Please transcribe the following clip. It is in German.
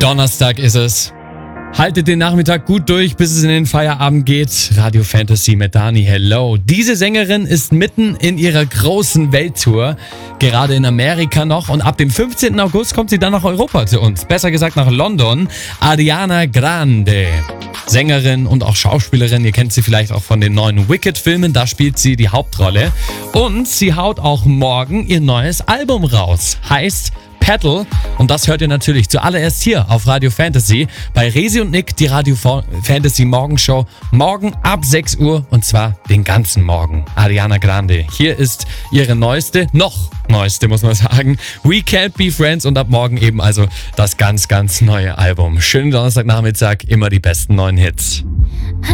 Donnerstag ist es. Haltet den Nachmittag gut durch, bis es in den Feierabend geht. Radio Fantasy mit Dani, hello. Diese Sängerin ist mitten in ihrer großen Welttour, gerade in Amerika noch. Und ab dem 15. August kommt sie dann nach Europa zu uns. Besser gesagt nach London. Ariana Grande. Sängerin und auch Schauspielerin. Ihr kennt sie vielleicht auch von den neuen Wicked-Filmen. Da spielt sie die Hauptrolle. Und sie haut auch morgen ihr neues Album raus. Heißt Petal. Und das hört ihr natürlich zuallererst hier auf Radio Fantasy bei Resi und Nick, die Radio Fantasy Morgenshow. Morgen ab 6 Uhr und zwar den ganzen Morgen. Ariana Grande. Hier ist ihre neueste, noch neueste muss man sagen, We Can't Be Friends und ab morgen eben also das ganz, ganz neue Album. Schönen Donnerstagnachmittag, immer die besten neuen Hits.